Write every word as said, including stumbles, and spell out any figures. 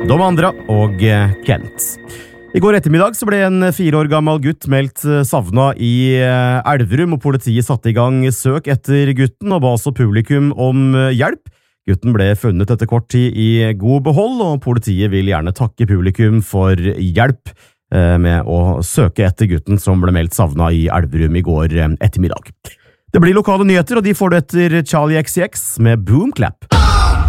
Dom Andra og Kent. I går ettermiddag så ble en fire år gammel gutt meldt savnet i Elverum, og politiet satte i gang søk etter gutten og ba også publikum om hjelp. Gutten ble funnet etter kort tid i god behold, og politiet vil gjerne takke publikum for hjelp med å søke etter gutten som ble meldt savnet i Elverum i går ettermiddag. Det blir lokale nyheter, og de får du etter Charlie X C X med Boom Clap.